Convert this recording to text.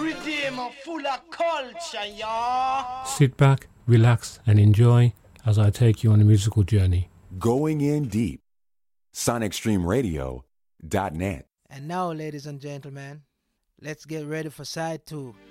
Redeemer full of culture, y'all. Sit back, relax, and enjoy as I take you on a musical journey. Going in deep. SonicStreamRadio.net. And now, ladies and gentlemen, let's get ready for side 2.